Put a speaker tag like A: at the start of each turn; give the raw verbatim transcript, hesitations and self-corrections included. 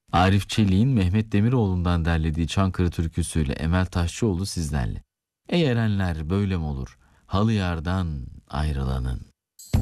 A: Arif Çelik'in Mehmet Demiroğlu'ndan derlediği Çankırı türküsüyle Emel Taşçıoğlu sizlerle. Ey erenler böyle mi olur? Halı yardan ayrılanın.